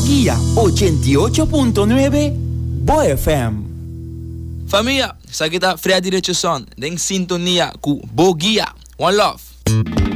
Boguía 88.9 Boa FM. Família, sa kita Freddy Richardson, deng sintonia ku Boguía. One love.